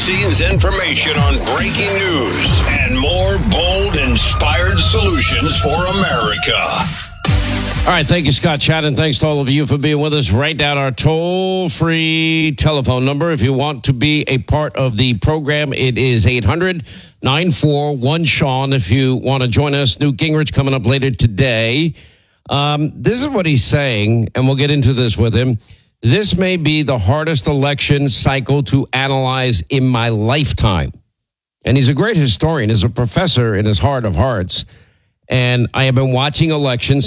behind-the-scenes information on breaking news and more bold, inspired solutions for America. All right, thank you, Scott Chadden. Thanks to all of you for being with us. Write down our toll-free telephone number if you want to be a part of the program. It is 800-941-SEAN if you want to join us. Newt Gingrich coming up later today. This is what he's saying, and we'll get into this with him. This may be the hardest election cycle to analyze in my lifetime. And he's a great historian. He's a professor in his heart of hearts. And I have been watching elections